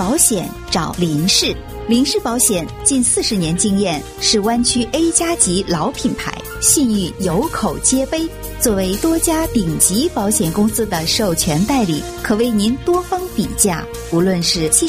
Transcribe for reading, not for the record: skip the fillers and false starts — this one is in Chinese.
保险找林氏。林氏保险近40年经验，是湾区 A 加级老品牌，信誉有口皆碑。作为多家顶级保险公司的授权代理，可为您多方比价，无论是